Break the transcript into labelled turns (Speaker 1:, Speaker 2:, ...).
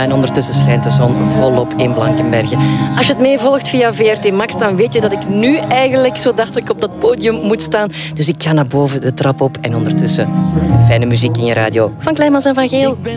Speaker 1: en ondertussen schijnt de zon volop in Blankenberge. Als je het meevolgt via VRT Max, dan weet je dat ik nu eigenlijk zo dadelijk op dat podium moet staan. Dus ik ga naar boven de trap op en ondertussen fijne muziek in je radio van Kleimans en Van Geel.